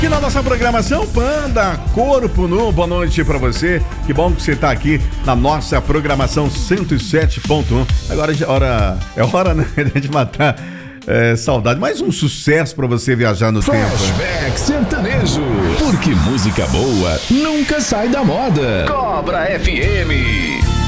Aqui na nossa programação, Banda Corpo Nu, boa noite pra você. Que bom que você tá aqui na nossa programação 107.1. Agora é hora, né, de matar saudade. Mais um sucesso pra você viajar no tempo. Flashback sertanejo, porque música boa nunca sai da moda. Cobra FM.